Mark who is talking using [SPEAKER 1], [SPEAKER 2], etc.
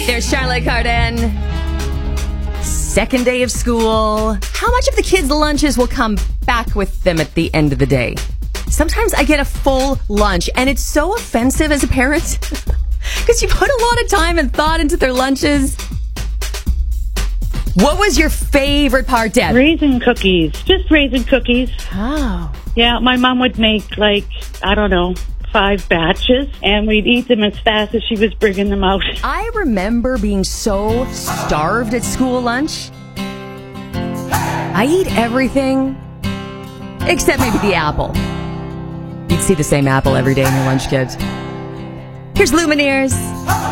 [SPEAKER 1] There's Charlotte Cardin. Second day of school. How much of the kids' lunches will come back with them at the end of the day? Sometimes I get a full lunch, and it's so offensive as a parent because you put a lot of time and thought into their lunches. What was your favorite part, Deb?
[SPEAKER 2] Raisin cookies. Just raisin cookies.
[SPEAKER 1] Oh.
[SPEAKER 2] Yeah, my mom would make 5 batches, and we'd eat them as fast as she was bringing them out.
[SPEAKER 1] I remember being so starved at school lunch. I eat everything except maybe the apple. You'd see the same apple every day in your lunch, kids. Here's Lumineers.